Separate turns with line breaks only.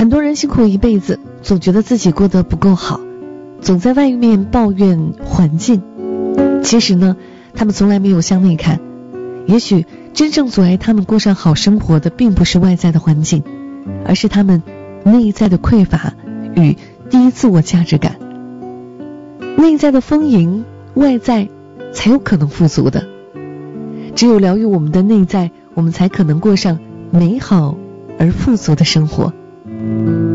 很多人辛苦一辈子，总觉得自己过得不够好，总在外面抱怨环境。其实呢，他们从来没有向内看，也许真正阻碍他们过上好生活的并不是外在的环境，而是他们内在的匮乏与低自我价值感。内在的丰盈，外在才有可能富足的。只有疗愈我们的内在，我们才可能过上美好而富足的生活。